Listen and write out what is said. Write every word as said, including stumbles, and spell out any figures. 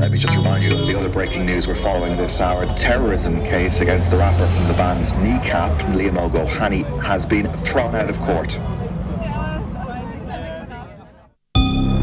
let me just remind you of the other breaking news we're following this hour. The terrorism case against the rapper from the band Kneecap, Liam O'Gohany, has been thrown out of court.